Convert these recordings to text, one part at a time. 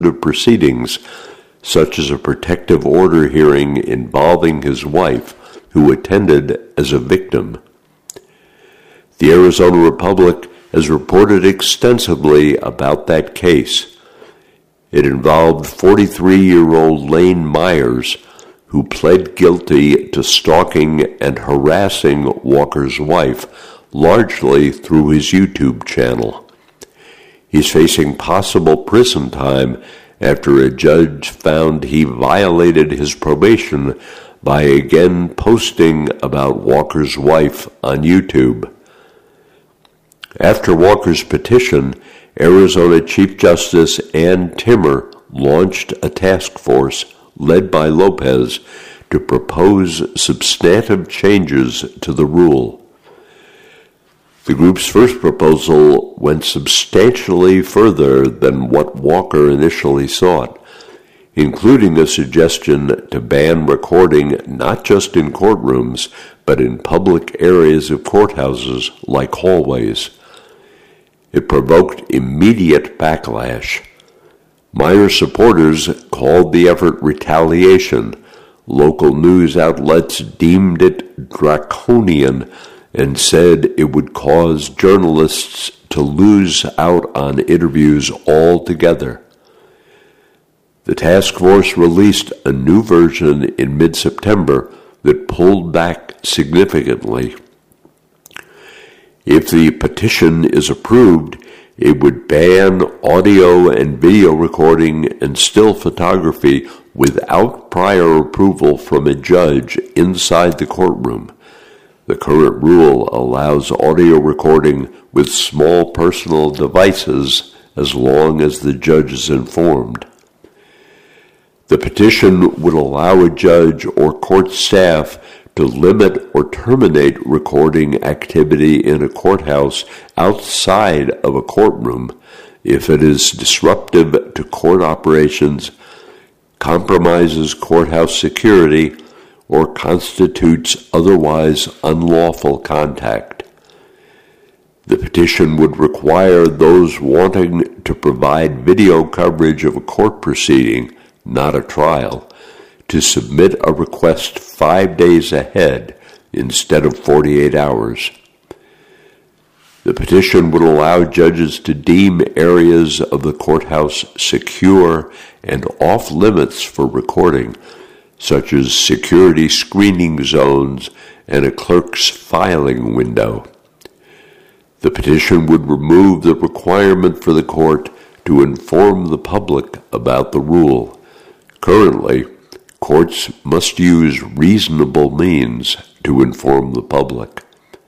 proceedings, such as a protective order hearing involving his wife, who attended as a victim. The Arizona Republic has reported extensively about that case. It involved 43-year-old Lane Myers, who pled guilty to stalking and harassing Walker's wife, largely through his YouTube channel. He's facing possible prison time after a judge found he violated his probation by again posting about Walker's wife on YouTube. After Walker's petition, Arizona Chief Justice Ann Timmer launched a task force led by Lopez to propose substantive changes to the rule. The group's first proposal went substantially further than what Walker initially sought, including a suggestion to ban recording not just in courtrooms, but in public areas of courthouses like hallways. It provoked immediate backlash. Myers supporters called the effort retaliation. Local news outlets deemed it draconian and said it would cause journalists to lose out on interviews altogether. The task force released a new version in mid-September that pulled back significantly. If the petition is approved, it would ban audio and video recording and still photography without prior approval from a judge inside the courtroom. The current rule allows audio recording with small personal devices as long as the judge is informed. The petition would allow a judge or court staff to limit or terminate recording activity in a courthouse outside of a courtroom if it is disruptive to court operations, compromises courthouse security, or constitutes otherwise unlawful contact. The petition would require those wanting to provide video coverage of a court proceeding, not a trial, to submit a request 5 days ahead instead of 48 hours. The petition would allow judges to deem areas of the courthouse secure and off limits for recording, such as security screening zones and a clerk's filing window. The petition would remove the requirement for the court to inform the public about the rule. Currently, courts must use reasonable means to inform the public.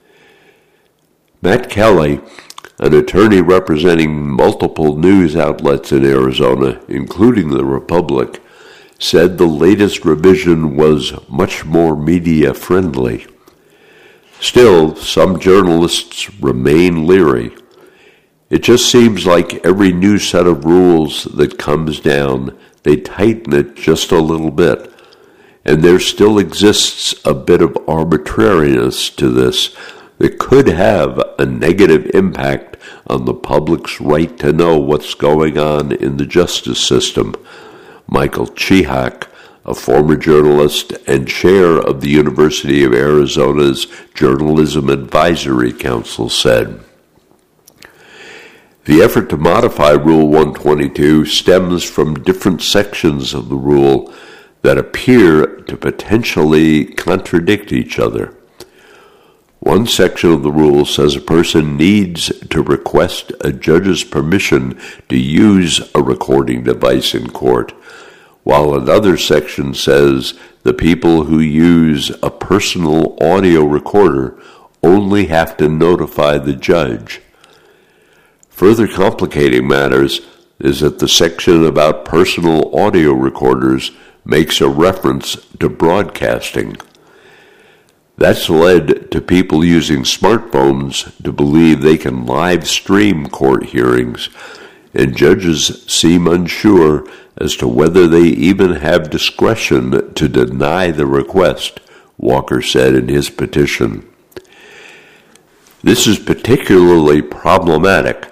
Matt Kelly, an attorney representing multiple news outlets in Arizona, including the Republic, said the latest revision was much more media-friendly. Still, some journalists remain leery. It just seems like every new set of rules that comes down, they tighten it just a little bit. And there still exists a bit of arbitrariness to this that could have a negative impact on the public's right to know what's going on in the justice system. Michael Chihak, a former journalist and chair of the University of Arizona's Journalism Advisory Council, said. The effort to modify Rule 122 stems from different sections of the rule that appear to potentially contradict each other. One section of the rule says a person needs to request a judge's permission to use a recording device in court, while another section says the people who use a personal audio recorder only have to notify the judge. Further complicating matters is that the section about personal audio recorders makes a reference to broadcasting. That's led to people using smartphones to believe they can live stream court hearings, and judges seem unsure as to whether they even have discretion to deny the request, Walker said in his petition. This is particularly problematic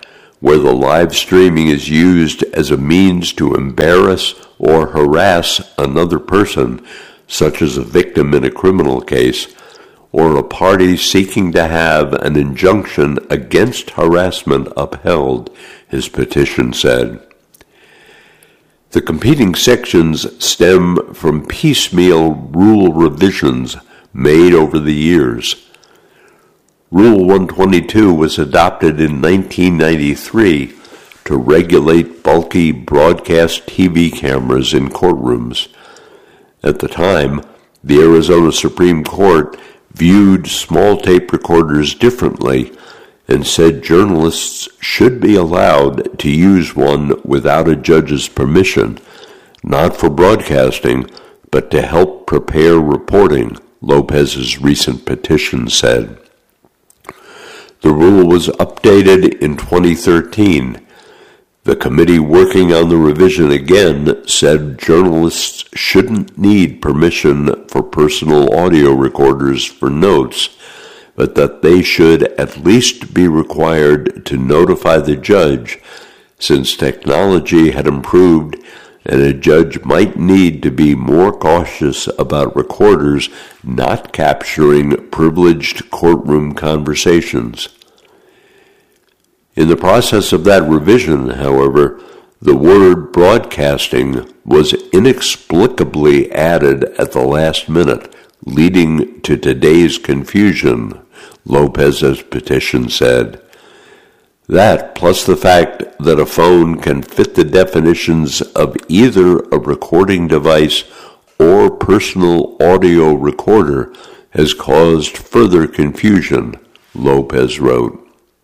where the live streaming is used as a means to embarrass or harass another person, such as a victim in a criminal case, or a party seeking to have an injunction against harassment upheld, his petition said. The competing sections stem from piecemeal rule revisions made over the years. Rule 122 was adopted in 1993 to regulate bulky broadcast TV cameras in courtrooms. At the time, the Arizona Supreme Court viewed small tape recorders differently and said journalists should be allowed to use one without a judge's permission, not for broadcasting, but to help prepare reporting, Lopez's recent petition said. The rule was updated in 2013. The committee working on the revision again said journalists shouldn't need permission for personal audio recorders for notes, but that they should at least be required to notify the judge, since technology had improved and a judge might need to be more cautious about recorders not capturing privileged courtroom conversations. In the process of that revision, however, the word broadcasting was inexplicably added at the last minute, leading to today's confusion, Lopez's petition said. That, plus the fact that a phone can fit the definitions of either a recording device or personal audio recorder, has caused further confusion, Lopez wrote.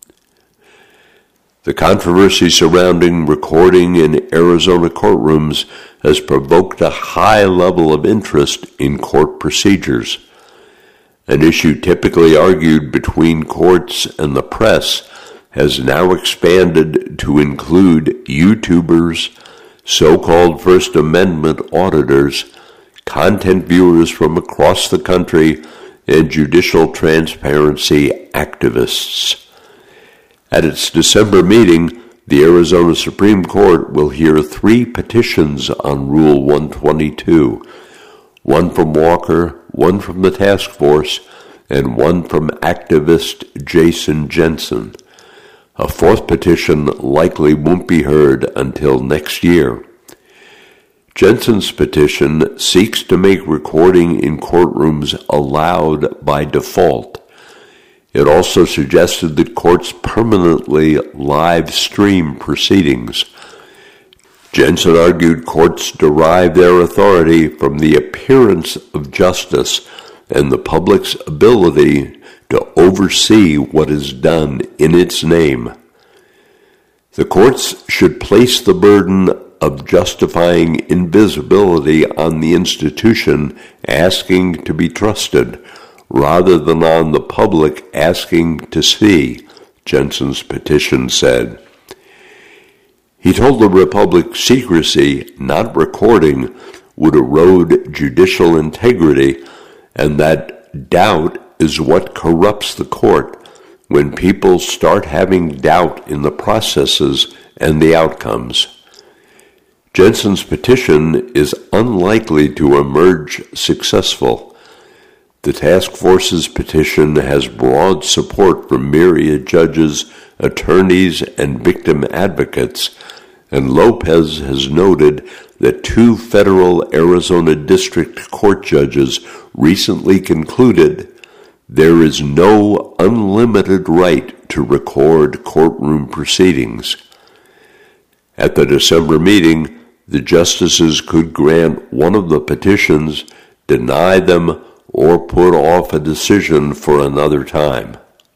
The controversy surrounding recording in Arizona courtrooms has provoked a high level of interest in court procedures. An issue typically argued between courts and the press has now expanded to include YouTubers, so-called First Amendment auditors, content viewers from across the country, and judicial transparency activists. At its December meeting, the Arizona Supreme Court will hear 3 petitions on Rule 122, one from Walker, one from the task force, and one from activist Jason Jensen. A 4th petition likely won't be heard until next year. Jensen's petition seeks to make recording in courtrooms allowed by default. It also suggested that courts permanently live stream proceedings. Jensen argued courts derive their authority from the appearance of justice and the public's ability to oversee what is done in its name. The courts should place the burden of justifying invisibility on the institution asking to be trusted, rather than on the public asking to see, Jensen's petition said. He told the Republic secrecy, not recording, would erode judicial integrity, and that doubt is what corrupts the court when people start having doubt in the processes and the outcomes. Jensen's petition is unlikely to emerge successful. The task force's petition has broad support from myriad judges, attorneys, and victim advocates, and Lopez has noted that 2 federal Arizona District Court judges recently concluded there is no unlimited right to record courtroom proceedings. At the December meeting, the justices could grant one of the petitions, deny them, or put off a decision for another time.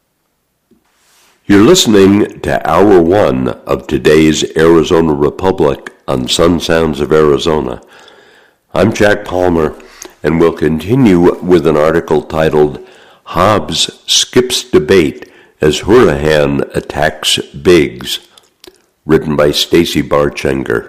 You're listening to Hour 1 of today's Arizona Republic on Sun Sounds of Arizona. I'm Jack Palmer, and we'll continue with an article titled Hobbs Skips Debate as Hourihan Attacks Biggs, written by Stacy Barchenger.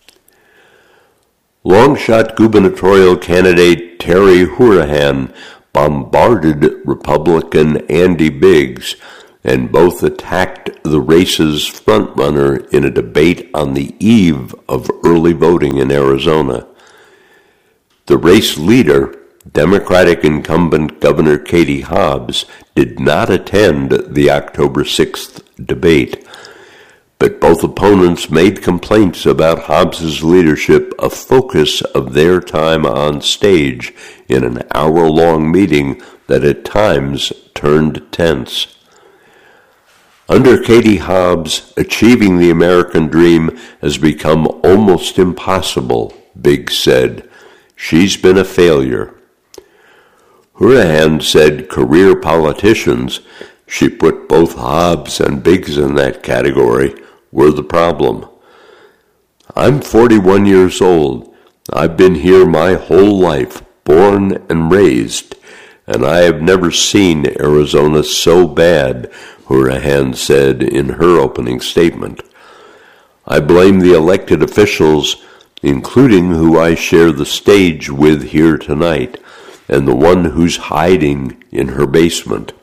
Long-shot gubernatorial candidate Terry Hourihan bombarded Republican Andy Biggs, and both attacked the race's frontrunner in a debate on the eve of early voting in Arizona. The race leader, Democratic incumbent Governor Katie Hobbs, did not attend the October 6th debate, but both opponents made complaints about Hobbs's leadership a focus of their time on stage in an hour-long meeting that at times turned tense. Under Katie Hobbs, achieving the American dream has become almost impossible, Biggs said. She's been a failure. Hurahan said career politicians, she put both Hobbs and Biggs in that category, were the problem. I'm 41 years old. I've been here my whole life, born and raised, and I have never seen Arizona so bad, Hurahan said in her opening statement. I blame the elected officials, including who I share the stage with here tonight, and the one who's hiding in her basement.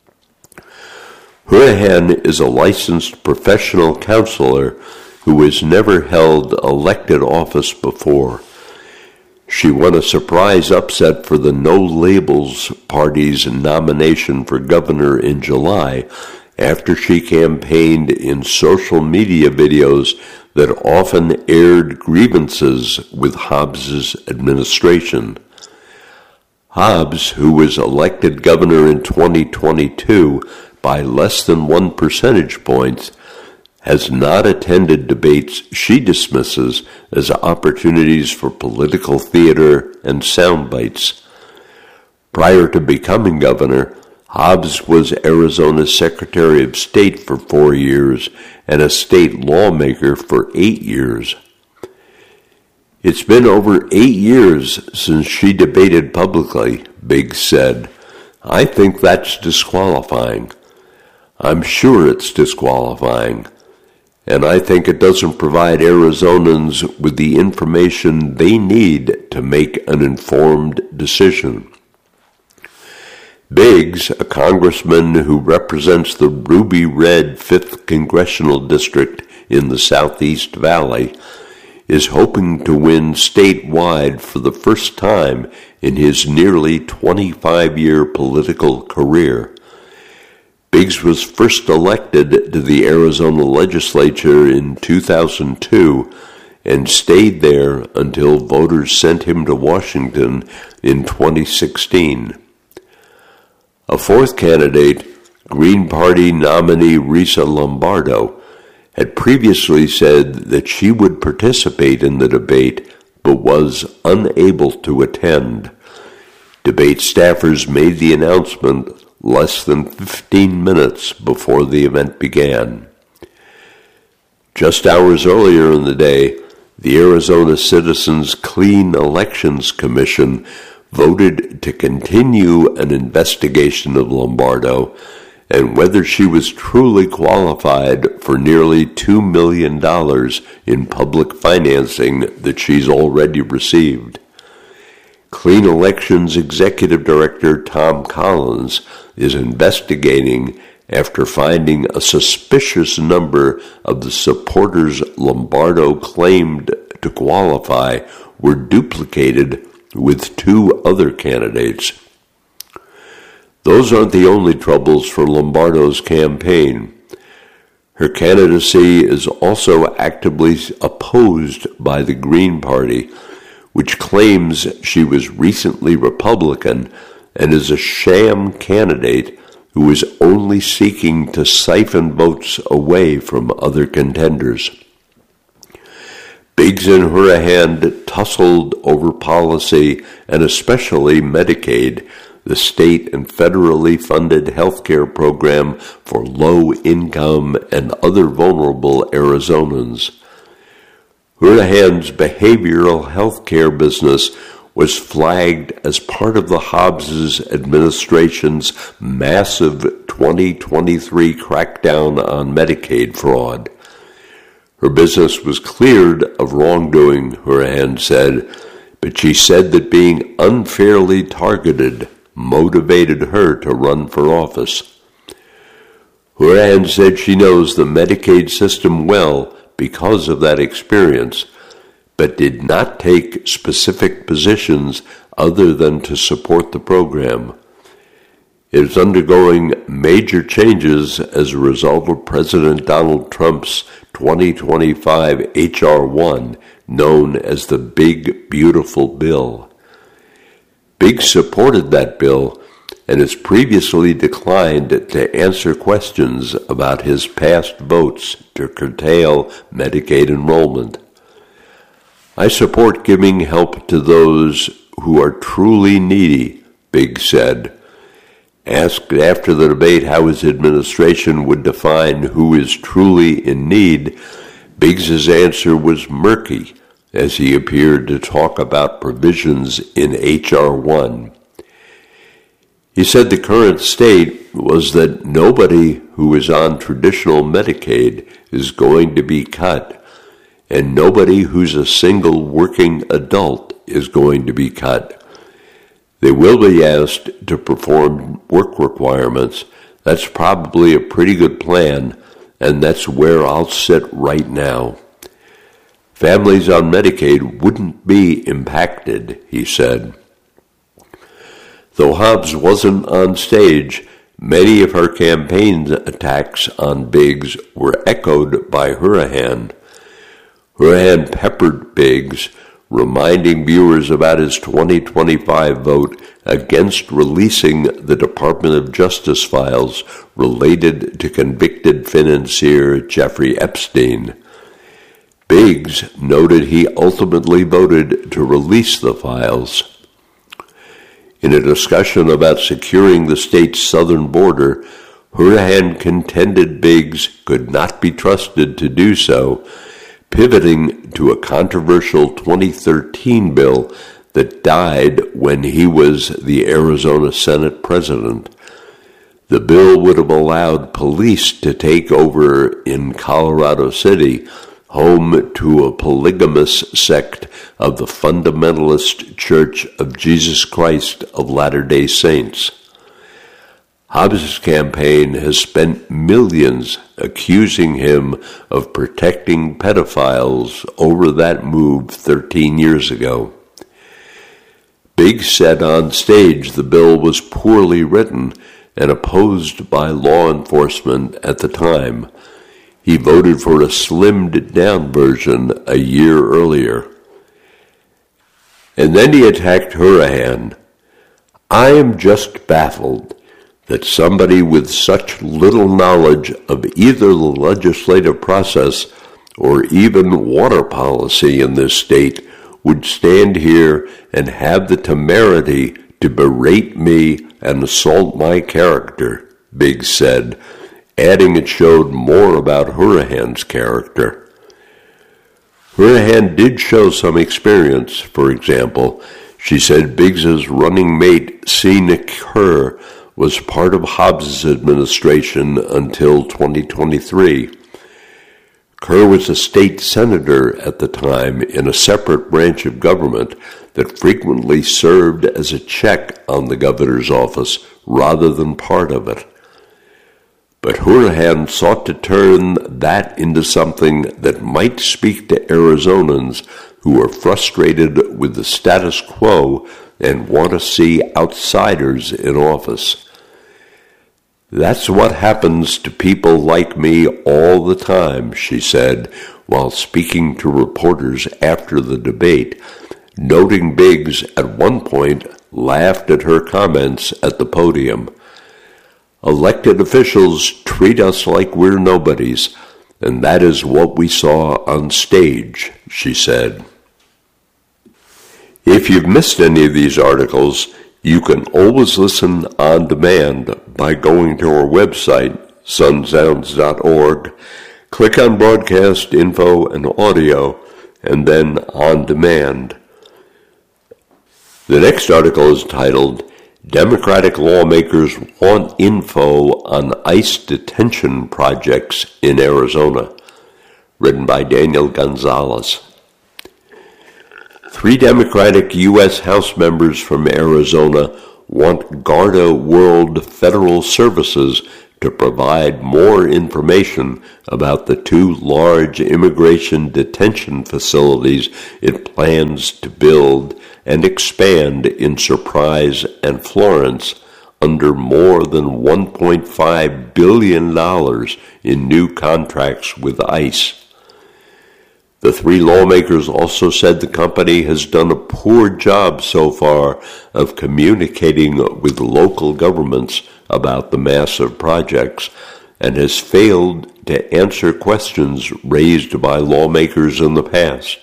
Hurahan is a licensed professional counselor who has never held elected office before. She won a surprise upset for the No Labels Party's nomination for governor in July after she campaigned in social media videos that often aired grievances with Hobbs's administration. Hobbs, who was elected governor in 2022 by less than 1 percentage point, has not attended debates she dismisses as opportunities for political theater and sound bites. Prior to becoming governor, Hobbs was Arizona's Secretary of State for 4 years and a state lawmaker for 8 years. It's been over 8 years since she debated publicly, Biggs said. I think that's disqualifying. I'm sure it's disqualifying. And I think it doesn't provide Arizonans with the information they need to make an informed decision. Biggs, a congressman who represents the Ruby Red 5th Congressional District in the Southeast Valley, is hoping to win statewide for the first time in his nearly 25-year political career. Biggs was first elected to the Arizona legislature in 2002 and stayed there until voters sent him to Washington in 2016. A fourth candidate, Green Party nominee Risa Lombardo, had previously said that she would participate in the debate but was unable to attend. Debate staffers made the announcement less than 15 minutes before the event began. Just hours earlier in the day, the Arizona Citizens Clean Elections Commission voted to continue an investigation of Lombardo and whether she was truly qualified for nearly $2 million in public financing that she's already received. Clean Elections Executive Director Tom Collins is investigating after finding a suspicious number of the supporters Lombardo claimed to qualify were duplicated with 2 other candidates. Those aren't the only troubles for Lombardo's campaign. Her candidacy is also actively opposed by the Green Party, which claims she was recently Republican and is a sham candidate who is only seeking to siphon votes away from other contenders. Biggs and Hurahan tussled over policy and especially Medicaid, the state and federally funded health care program for low-income and other vulnerable Arizonans. Hurahan's behavioral health care business was flagged as part of the Hobbs administration's massive 2023 crackdown on Medicaid fraud. Her business was cleared of wrongdoing, Hurahan said, but she said that being unfairly targeted motivated her to run for office. Hourihan said she knows the Medicaid system well because of that experience, but did not take specific positions other than to support the program. It is undergoing major changes as a result of President Donald Trump's 2025 H.R. 1, known as the Big Beautiful Bill. Biggs supported that bill and has previously declined to answer questions about his past votes to curtail Medicaid enrollment. I support giving help to those who are truly needy, Biggs said. Asked after the debate how his administration would define who is truly in need, Biggs's answer was murky as he appeared to talk about provisions in H.R. 1. He said the current state was that nobody who is on traditional Medicaid is going to be cut, and nobody who's a single working adult is going to be cut. They will be asked to perform work requirements. That's probably a pretty good plan, and that's where I'll sit right now. Families on Medicaid wouldn't be impacted, he said. Though Hobbs wasn't on stage, many of her campaign attacks on Biggs were echoed by Hourihan. Hourihan peppered Biggs, reminding viewers about his 2025 vote against releasing the Department of Justice files related to convicted financier Jeffrey Epstein. Biggs noted he ultimately voted to release the files. In a discussion about securing the state's southern border, Hourihan contended Biggs could not be trusted to do so, pivoting to a controversial 2013 bill that died when he was the Arizona Senate president. The bill would have allowed police to take over in Colorado City, home to a polygamous sect of the Fundamentalist Church of Jesus Christ of Latter-day Saints. Hobbs' campaign has spent millions accusing him of protecting pedophiles over that move 13 years ago. Biggs said on stage the bill was poorly written and opposed by law enforcement at the time. He voted for a slimmed-down version a year earlier. And then he attacked Hourihan. I am just baffled that somebody with such little knowledge of either the legislative process or even water policy in this state would stand here and have the temerity to berate me and assault my character, Biggs said, adding it showed more about Hourihan's character. Hourihan did show some experience. For example, she said Biggs's running mate, C. Nick Kerr, was part of Hobbs' administration until 2023. Kerr was a state senator at the time in a separate branch of government that frequently served as a check on the governor's office rather than part of it. But Hourihan sought to turn that into something that might speak to Arizonans who are frustrated with the status quo and want to see outsiders in office. That's what happens to people like me all the time, she said, while speaking to reporters after the debate, noting Biggs at one point laughed at her comments at the podium. Elected officials treat us like we're nobodies, and that is what we saw on stage, she said. If you've missed any of these articles, you can always listen on demand by going to our website, sunsounds.org, click on Broadcast Info and Audio, and then On Demand. The next article is titled, Democratic Lawmakers Want Info on ICE Detention Projects in Arizona, written by Daniel Gonzalez. 3 Democratic U.S. House members from Arizona want Garda World Federal Services to provide more information about the two large immigration detention facilities it plans to build and expand in Surprise and Florence under more than $1.5 billion in new contracts with ICE. The three lawmakers also said the company has done a poor job so far of communicating with local governments about the massive projects and has failed to answer questions raised by lawmakers in the past.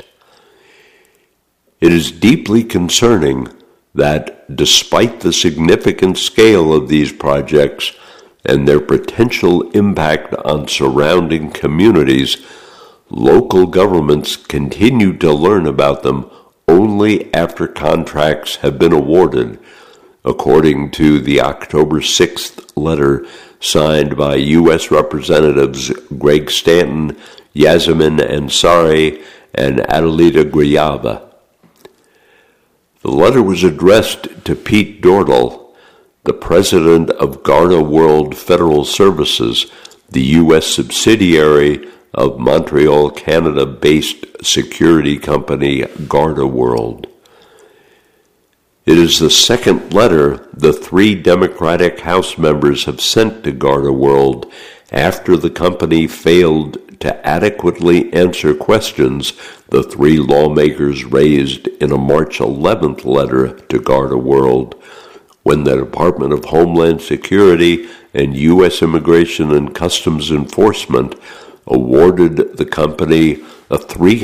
It is deeply concerning that despite the significant scale of these projects and their potential impact on surrounding communities, local governments continue to learn about them only after contracts have been awarded, according to the October 6th letter signed by U.S. Representatives Greg Stanton, Yasmin Ansari, and Adelita Grijalva. The letter was addressed to Pete Dordal, the president of Garda World Federal Services, the U.S. subsidiary of Montreal, Canada-based security company Garda World. It is the second letter the three Democratic House members have sent to Garda World after the company failed to adequately answer questions the three lawmakers raised in a March 11th letter to Garda World, when the Department of Homeland Security and U.S. Immigration and Customs Enforcement awarded the company a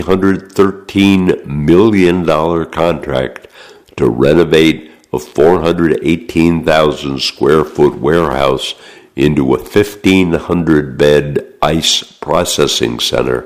$313 million contract to renovate a 418,000 square foot warehouse into a 1,500-bed ICE processing center.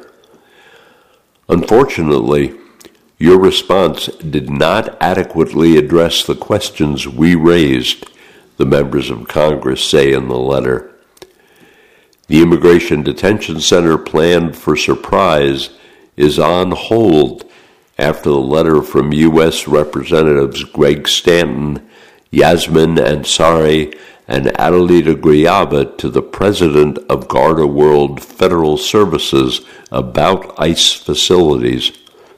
Unfortunately, your response did not adequately address the questions we raised, the members of Congress say in the letter. The Immigration Detention Center planned for Surprise is on hold after the letter from U.S. Representatives Greg Stanton, Yasmin Ansari, and Adelita Grijalva to the president of Garda World Federal Services about ICE facilities.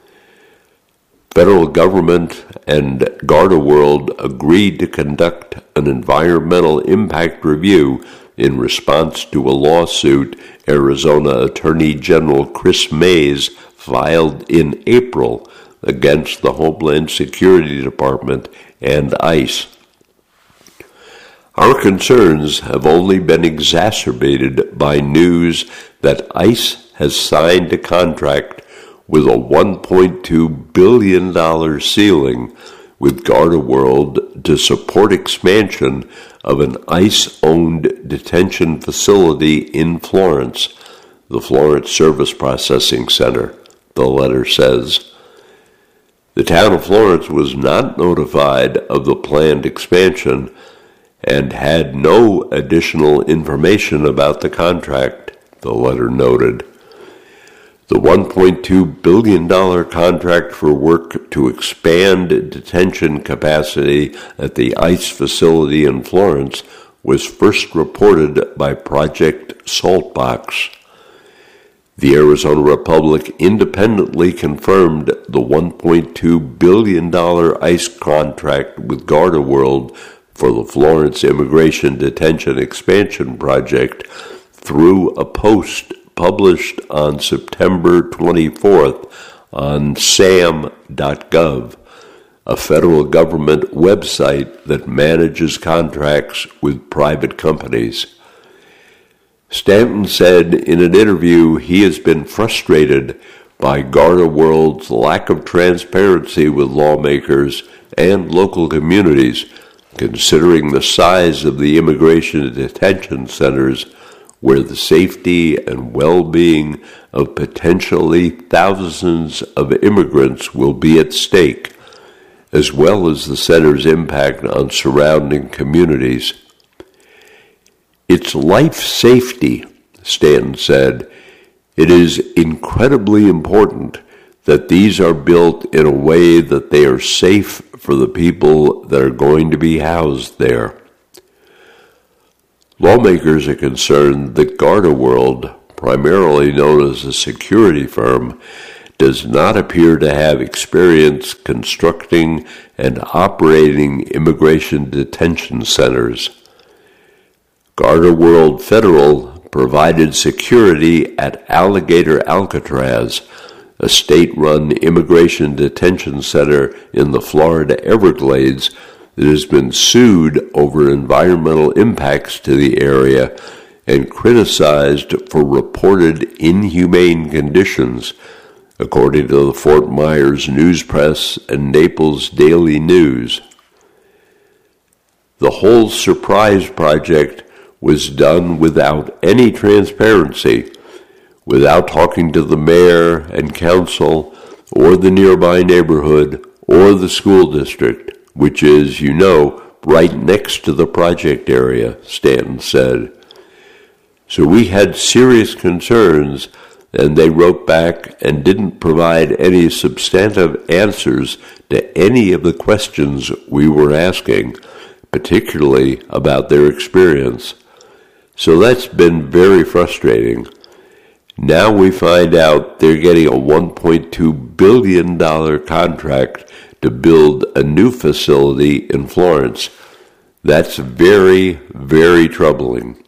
Federal government and Garda World agreed to conduct an environmental impact review in response to a lawsuit Arizona Attorney General Chris Mays filed in April against the Homeland Security Department and ICE. Our concerns have only been exacerbated by news that ICE has signed a contract with a $1.2 billion ceiling with Garda World to support expansion of an ICE-owned detention facility in Florence, the Florence Service Processing Center, the letter says. The town of Florence was not notified of the planned expansion and had no additional information about the contract, the letter noted. The $1.2 billion contract for work to expand detention capacity at the ICE facility in Florence was first reported by Project Saltbox. The Arizona Republic independently confirmed the $1.2 billion ICE contract with Garda World for the Florence Immigration Detention Expansion Project through a post published on September 24th on SAM.gov, a federal government website that manages contracts with private companies. Stanton said in an interview he has been frustrated by Garda World's lack of transparency with lawmakers and local communities, considering the size of the immigration detention centers where the safety and well-being of potentially thousands of immigrants will be at stake, as well as the center's impact on surrounding communities. It's life safety, Stanton said. It is incredibly important that these are built in a way that they are safe for the people that are going to be housed there. Lawmakers are concerned that GardaWorld, primarily known as a security firm, does not appear to have experience constructing and operating immigration detention centers. GardaWorld Federal provided security at Alligator Alcatraz, a state-run immigration detention center in the Florida Everglades that has been sued over environmental impacts to the area and criticized for reported inhumane conditions, according to the Fort Myers News Press and Naples Daily News. The whole surprise project was done without any transparency, without talking to the mayor and council or the nearby neighborhood or the school district, which is, right next to the project area, Stanton said. So we had serious concerns, and they wrote back and didn't provide any substantive answers to any of the questions we were asking, particularly about their experience. So that's been very frustrating. Now we find out they're getting a $1.2 billion contract to build a new facility in Florence. That's very, very troubling.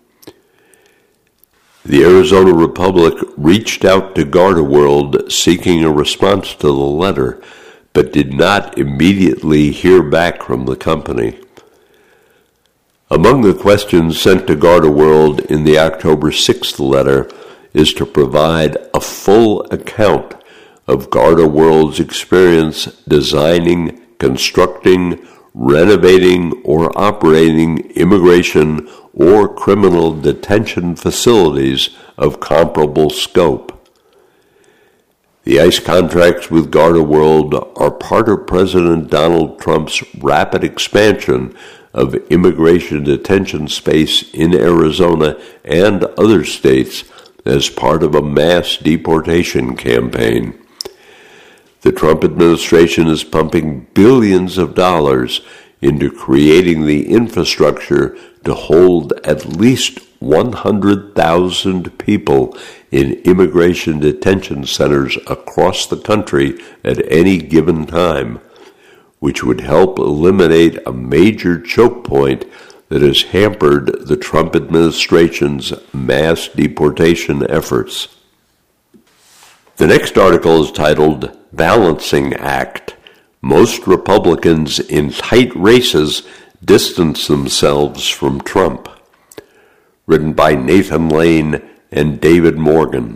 The Arizona Republic reached out to GardaWorld seeking a response to the letter, but did not immediately hear back from the company. Among the questions sent to GardaWorld in the October 6th letter is to provide a full account of GardaWorld's experience designing, constructing, renovating, or operating immigration or criminal detention facilities of comparable scope. The ICE contracts with GardaWorld are part of President Donald Trump's rapid expansion of immigration detention space in Arizona and other states as part of a mass deportation campaign. The Trump administration is pumping billions of dollars into creating the infrastructure to hold at least 100,000 people in immigration detention centers across the country at any given time, which would help eliminate a major choke point that has hampered the Trump administration's mass deportation efforts. The next article is titled Balancing Act. Most Republicans in tight races distance themselves from Trump. Written by Nathan Lane and David Morgan.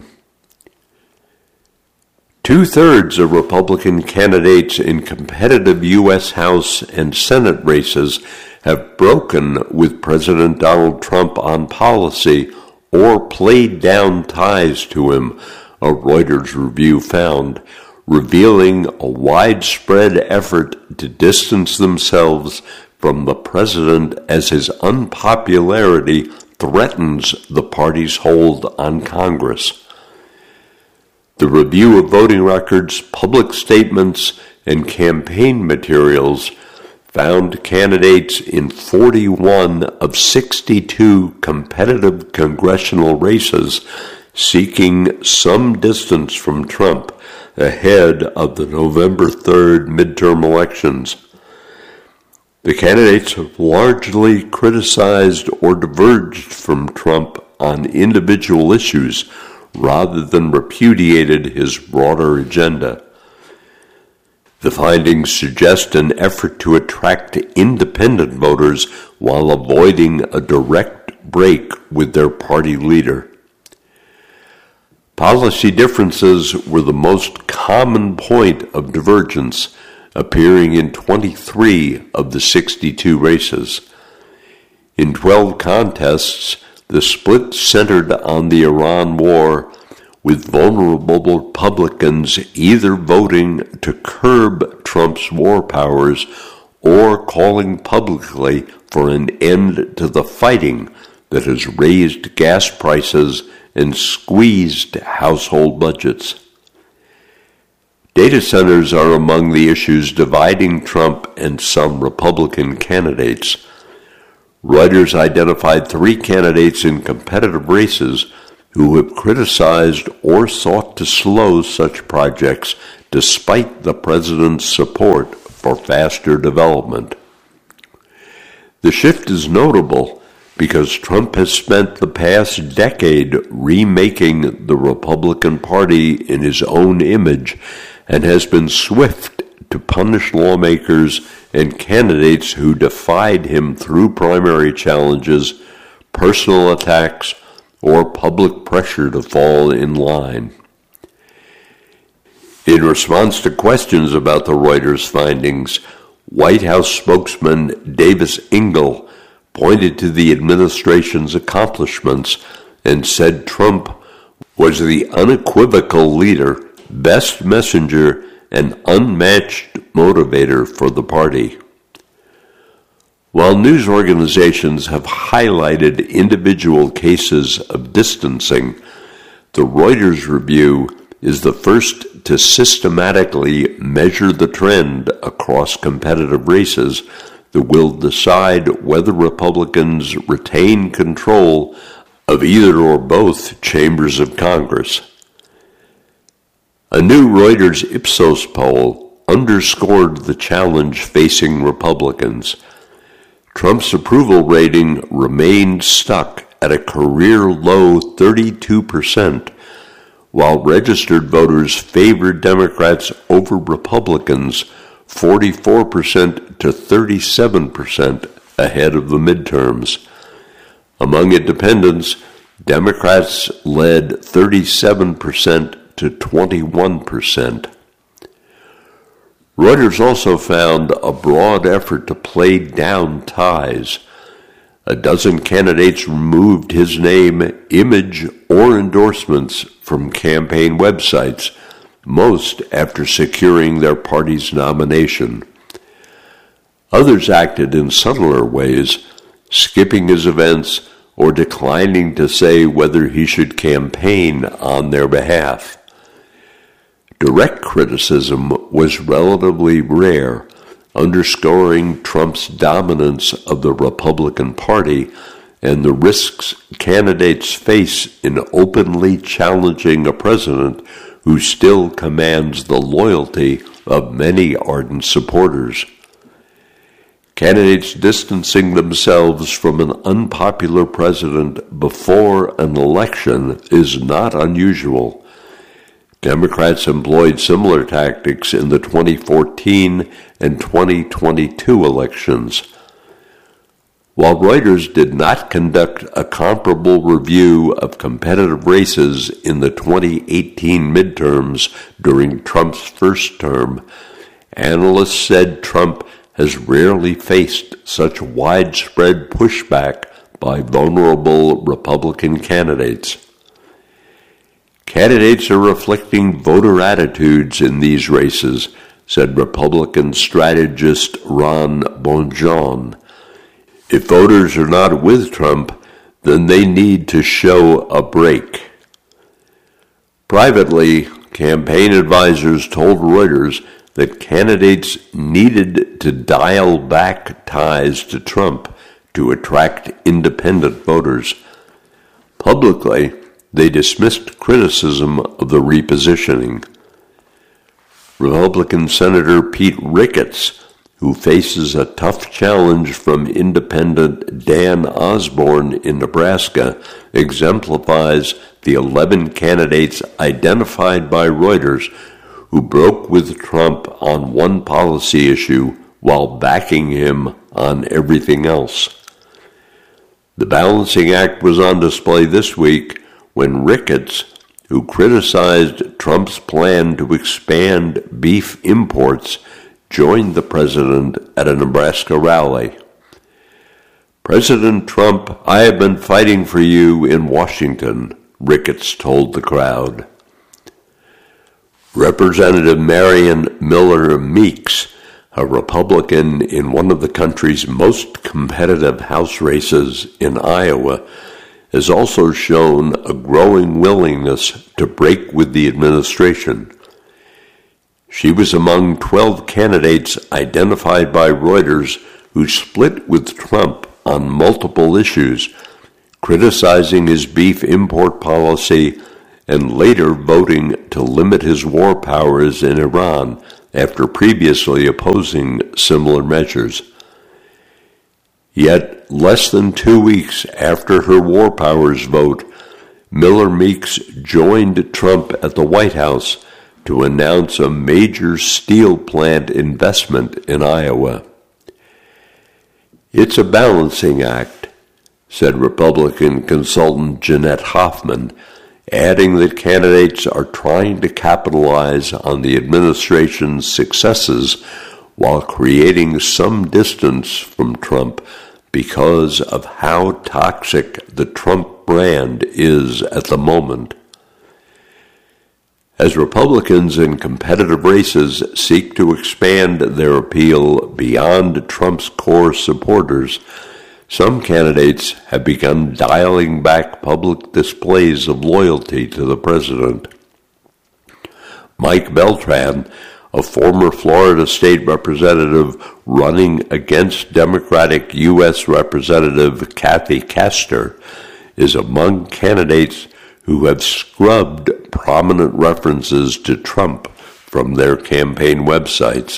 2/3 of Republican candidates in competitive U.S. House and Senate races have broken with President Donald Trump on policy or played down ties to him, a Reuters review found, revealing a widespread effort to distance themselves from the president as his unpopularity threatens the party's hold on Congress. The review of voting records, public statements, and campaign materials found candidates in 41 of 62 competitive congressional races seeking some distance from Trump ahead of the November 3rd midterm elections. The candidates have largely criticized or diverged from Trump on individual issues rather than repudiated his broader agenda. The findings suggest an effort to attract independent voters while avoiding a direct break with their party leader. Policy differences were the most common point of divergence, appearing in 23 of the 62 races. In 12 contests, the split centered on the Iran war, with vulnerable Republicans either voting to curb Trump's war powers or calling publicly for an end to the fighting that has raised gas prices and squeezed household budgets. Data centers are among the issues dividing Trump and some Republican candidates. Reuters identified 3 candidates in competitive races who have criticized or sought to slow such projects despite the president's support for faster development. The shift is notable because Trump has spent the past decade remaking the Republican Party in his own image and has been swift to punish lawmakers and candidates who defied him through primary challenges, personal attacks, or public pressure to fall in line. In response to questions about the Reuters findings, White House spokesman Davis Ingle pointed to the administration's accomplishments and said Trump was the unequivocal leader, best messenger, and unmatched motivator for the party. While news organizations have highlighted individual cases of distancing, the Reuters review is the first to systematically measure the trend across competitive races that will decide whether Republicans retain control of either or both chambers of Congress. A new Reuters Ipsos poll underscored the challenge facing Republicans. Trump's approval rating remained stuck at a career-low 32%, while registered voters favored Democrats over Republicans 44% to 37% ahead of the midterms. Among independents, Democrats led 37% to 21%. Reuters also found a broad effort to play down ties. A dozen candidates removed his name, image, or endorsements from campaign websites, most after securing their party's nomination. Others acted in subtler ways, skipping his events or declining to say whether he should campaign on their behalf. Direct criticism was relatively rare, underscoring Trump's dominance of the Republican Party and the risks candidates face in openly challenging a president who still commands the loyalty of many ardent supporters. Candidates distancing themselves from an unpopular president before an election is not unusual. Democrats employed similar tactics in the 2014 and 2022 elections. While Reuters did not conduct a comparable review of competitive races in the 2018 midterms during Trump's first term, analysts said Trump has rarely faced such widespread pushback by vulnerable Republican candidates. Candidates are reflecting voter attitudes in these races, said Republican strategist Ron Bonjean. If voters are not with Trump, then they need to show a break. Privately, campaign advisors told Reuters that candidates needed to dial back ties to Trump to attract independent voters. Publicly, they dismissed criticism of the repositioning. Republican Senator Pete Ricketts, who faces a tough challenge from independent Dan Osborne in Nebraska, exemplifies the 11 candidates identified by Reuters who broke with Trump on one policy issue while backing him on everything else. The balancing act was on display this week when Ricketts, who criticized Trump's plan to expand beef imports, joined the president at a Nebraska rally. President Trump, I have been fighting for you in Washington, Ricketts told the crowd. Representative Marion Miller Meeks, a Republican in one of the country's most competitive House races in Iowa, has also shown a growing willingness to break with the administration. She was among 12 candidates identified by Reuters who split with Trump on multiple issues, criticizing his beef import policy and later voting to limit his war powers in Iran after previously opposing similar measures. Yet, less than 2 weeks after her war powers vote, Miller Meeks joined Trump at the White House to announce a major steel plant investment in Iowa. "It's a balancing act," said Republican consultant Jeanette Hoffman, adding that candidates are trying to capitalize on the administration's successes while creating some distance from Trump because of how toxic the Trump brand is at the moment. As Republicans in competitive races seek to expand their appeal beyond Trump's core supporters, some candidates have begun dialing back public displays of loyalty to the president. Mike Beltran, a former Florida state representative running against Democratic U.S. Representative Kathy Castor, is among candidates who have scrubbed prominent references to Trump from their campaign websites.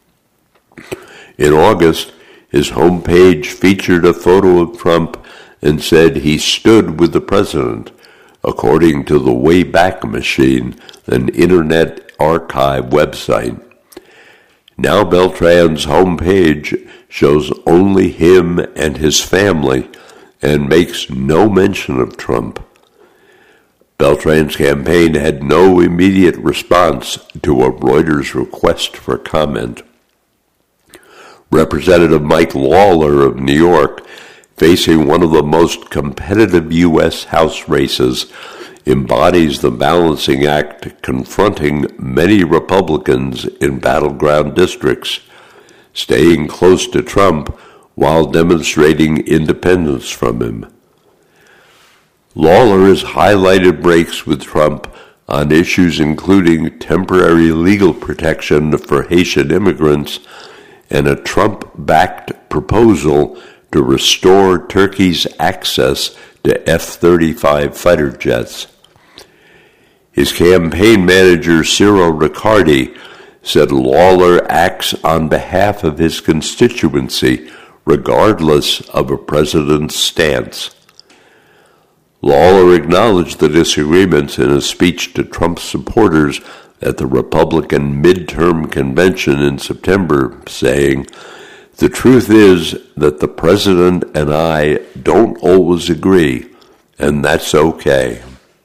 In August, his homepage featured a photo of Trump and said he stood with the president, according to the Wayback Machine, an Internet Archive website. Now Beltran's homepage shows only him and his family and makes no mention of Trump. Beltran's campaign had no immediate response to a Reuters request for comment. Representative Mike Lawler of New York, facing one of the most competitive U.S. House races, embodies the balancing act confronting many Republicans in battleground districts, staying close to Trump while demonstrating independence from him. Lawler has highlighted breaks with Trump on issues including temporary legal protection for Haitian immigrants and a Trump-backed proposal to restore Turkey's access to F-35 fighter jets. His campaign manager, Cyril Riccardi, said Lawler acts on behalf of his constituency, regardless of a president's stance. Lawler acknowledged the disagreements in a speech to Trump supporters at the Republican midterm convention in September, saying, "The truth is that the president and I don't always agree, and that's okay."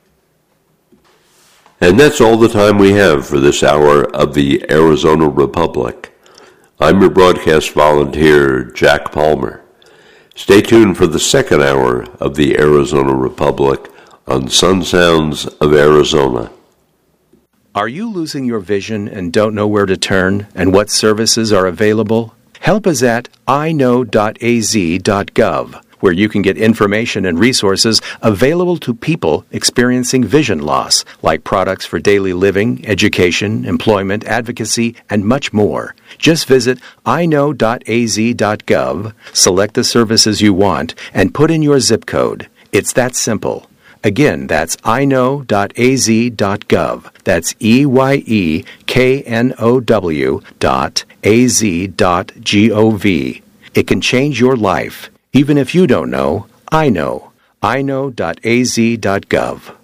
And that's all the time we have for this hour of the Arizona Republic. I'm your broadcast volunteer, Jack Palmer. Stay tuned for the second hour of the Arizona Republic on Sun Sounds of Arizona. Are you losing your vision and don't know where to turn and what services are available? Help is at iknow.az.gov, where you can get information and resources available to people experiencing vision loss, like products for daily living, education, employment, advocacy, and much more. Just visit iknow.az.gov, select the services you want, and put in your zip code. It's that simple. Again, that's iknow.az.gov. That's EYEKNOW.az.gov. It can change your life. Even if you don't know, I know. iknow.az.gov.